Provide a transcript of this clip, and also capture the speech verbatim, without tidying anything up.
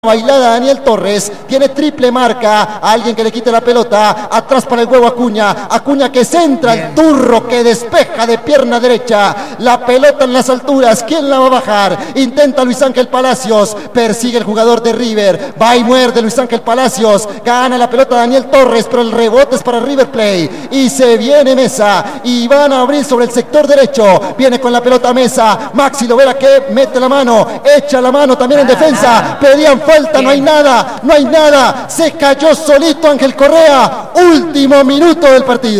Bailada Daniel Torres, tiene triple marca, alguien que le quite la pelota, atrás para el huevo Acuña, Acuña que centra, el turro que despeja de pierna derecha, la pelota en las alturas, ¿quién la va a bajar? Intenta Luis Ángel Palacios, persigue el jugador de River, va y muerde Luis Ángel Palacios, gana la pelota Daniel Torres, pero el rebote es para River Plate, y se viene Mesa, y van a abrir sobre el sector derecho, viene con la pelota Mesa, Maxi Lovera que mete la mano, echa la mano también en defensa, pedían falta, no hay nada, no hay nada, se cayó solito Ángel Correa, último minuto del partido.